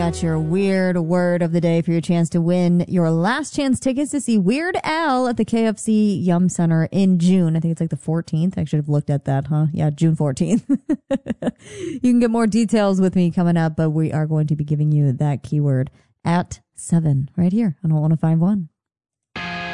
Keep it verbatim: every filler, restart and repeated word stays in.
Got your weird word of the day for your chance to win your last chance tickets to see Weird Al at the K F C Yum Center in June. I think it's like the fourteenth. I should have looked at that, huh? Yeah, June fourteenth. You can get more details with me coming up, but we are going to be giving you that keyword at seven right here on one oh five point one.